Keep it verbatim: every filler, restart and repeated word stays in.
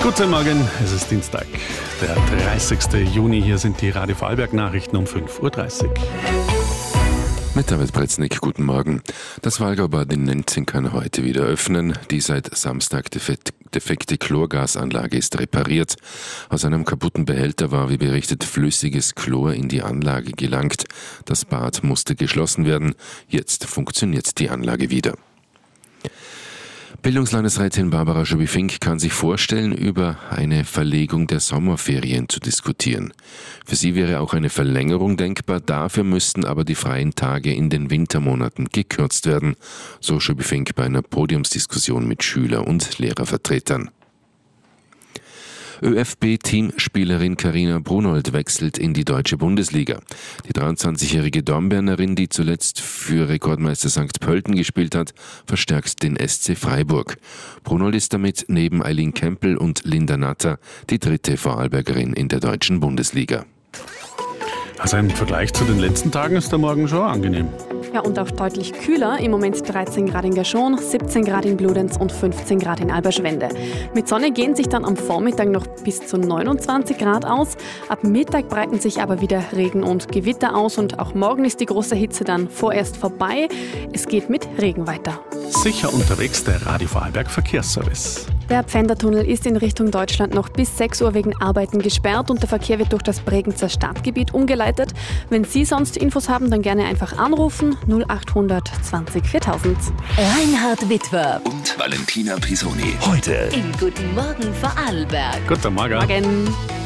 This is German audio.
Guten Morgen, es ist Dienstag, der dreißigsten Juni. Hier sind die Radio Vorarlberg-Nachrichten um fünf Uhr dreißig. Mit David Breznik, guten Morgen. Das Wallgaubad in Nenzing kann heute wieder öffnen. Die seit Samstag defekte Chlorgasanlage ist repariert. Aus einem kaputten Behälter war, wie berichtet, flüssiges Chlor in die Anlage gelangt. Das Bad musste geschlossen werden. Jetzt funktioniert die Anlage wieder. Bildungslandesrätin Barbara Schubi-Fink kann sich vorstellen, über eine Verlegung der Sommerferien zu diskutieren. Für sie wäre auch eine Verlängerung denkbar, dafür müssten aber die freien Tage in den Wintermonaten gekürzt werden, so Schubi-Fink bei einer Podiumsdiskussion mit Schüler- und Lehrervertretern. ÖFB-Teamspielerin Carina Brunold wechselt in die deutsche Bundesliga. Die dreiundzwanzigjährige Dornbirnerin, die zuletzt für Rekordmeister Sankt Pölten gespielt hat, verstärkt den S C Freiburg. Brunold ist damit neben Eileen Kempel und Linda Natter die dritte Vorarlbergerin in der deutschen Bundesliga. Also im Vergleich zu den letzten Tagen ist der Morgen schon angenehm. Ja, und auch deutlich kühler. Im Moment dreizehn Grad in Gerschon, siebzehn Grad in Bludenz und fünfzehn Grad in Alberschwende. Mit Sonne gehen sich dann am Vormittag noch bis zu neunundzwanzig Grad aus. Ab Mittag breiten sich aber wieder Regen und Gewitter aus und auch morgen ist die große Hitze dann vorerst vorbei. Es geht mit Regen weiter. Sicher unterwegs, der Radio Vorarlberg Verkehrsservice. Der Pfändertunnel ist in Richtung Deutschland noch bis sechs Uhr wegen Arbeiten gesperrt und der Verkehr wird durch das Bregenzer Stadtgebiet umgeleitet. Wenn Sie sonst Infos haben, dann gerne einfach anrufen null acht zwanzig viertausend. Reinhard Witwer und Valentina Pisoni. Heute im Guten Morgen Vorarlberg. Guten Morgen. Morgen.